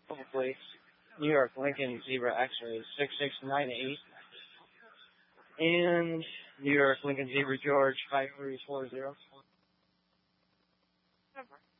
Hopefully. New York Lincoln Zebra X-ray 6698. And New York Lincoln Zebra George 5340.